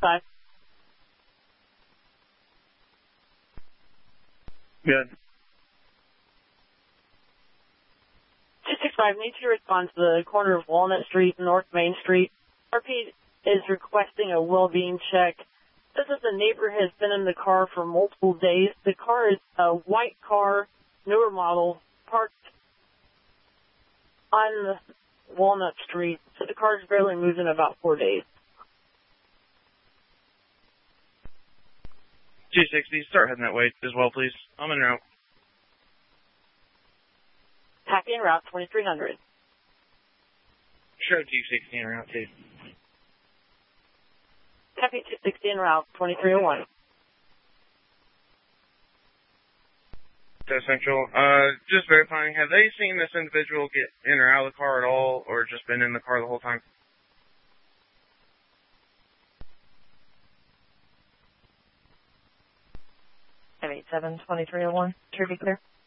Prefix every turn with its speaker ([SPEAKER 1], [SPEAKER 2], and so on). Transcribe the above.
[SPEAKER 1] 265.
[SPEAKER 2] Good.
[SPEAKER 1] 265, need you to respond to the corner of Walnut Street and North Main Street. RP is requesting a well-being check. This is a neighbor has been in the car for multiple days. The car is a white car, newer model, parked on Walnut Street. So the car's barely moved in about 4 days.
[SPEAKER 2] 260, start heading that way as well, please. I'm en route.
[SPEAKER 1] Happy en route, 2300.
[SPEAKER 2] Show 260 en route, too.
[SPEAKER 1] Copy 260 en route, 2301.
[SPEAKER 2] Central. Just verifying, have they seen this individual get in or out of the car at all, or just been in the car the whole time?
[SPEAKER 1] M87 2301, should be clear.